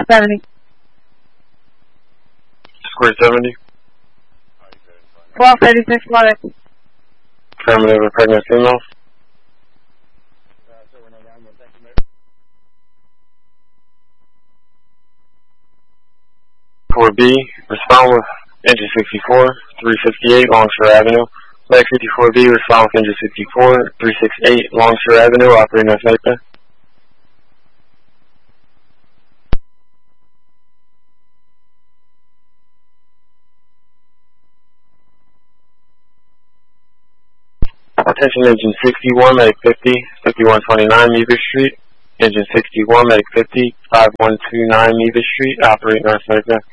70. Square 70. 1236 Monday. Affirmative, a pregnant female. 4B, respond with engine 64, 358 Longshore Avenue. Flight 54B, respond with engine 64, 368 Longshore Avenue, operating on Sniper. Attention engine 61, medic 50, 5129 Meaver Street. Engine 61, medic 50, 5129 Meaver Street, operating on Sniper.